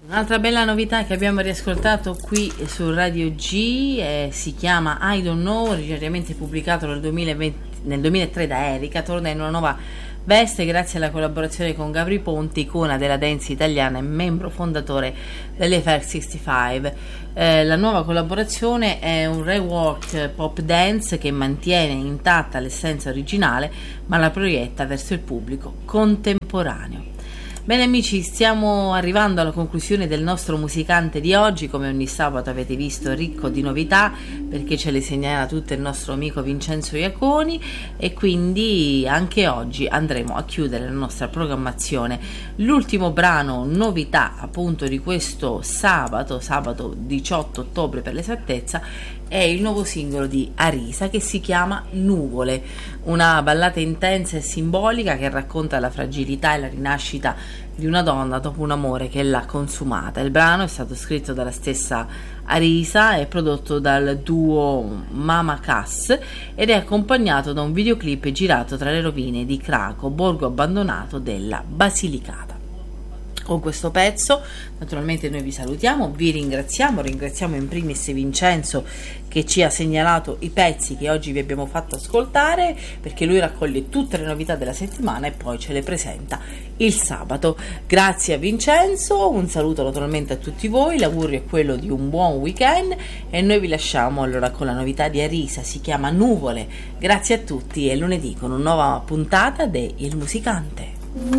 Un'altra bella novità che abbiamo riascoltato qui su Radio G si chiama I Don't Know, originariamente pubblicato nel 2003 da Erika, torna in una nuova veste grazie alla collaborazione con Gabry Ponte, icona della dance italiana e membro fondatore dell'Effect 65. La nuova collaborazione è un rework pop dance che mantiene intatta l'essenza originale ma la proietta verso il pubblico contemporaneo. Bene amici, stiamo arrivando alla conclusione del nostro musicante di oggi. Come ogni sabato avete visto, ricco di novità perché ce le segnala tutto il nostro amico Vincenzo Iaconi, e quindi anche oggi andremo a chiudere la nostra programmazione. L'ultimo brano novità appunto di questo sabato 18 ottobre per l'esattezza, è il nuovo singolo di Arisa che si chiama Nuvole, una ballata intensa e simbolica che racconta la fragilità e la rinascita di una donna dopo un amore che l'ha consumata. Il brano è stato scritto dalla stessa Arisa e prodotto dal duo Mama Cass ed è accompagnato da un videoclip girato tra le rovine di Craco, borgo abbandonato della Basilicata. Con questo pezzo naturalmente noi vi salutiamo, vi ringraziamo in primis Vincenzo che ci ha segnalato i pezzi che oggi vi abbiamo fatto ascoltare, perché lui raccoglie tutte le novità della settimana e poi ce le presenta il sabato. Grazie a Vincenzo, un saluto naturalmente a tutti voi, l'augurio è quello di un buon weekend e noi vi lasciamo allora con la novità di Arisa, si chiama Nuvole. Grazie a tutti e lunedì con una nuova puntata de Il Musicante.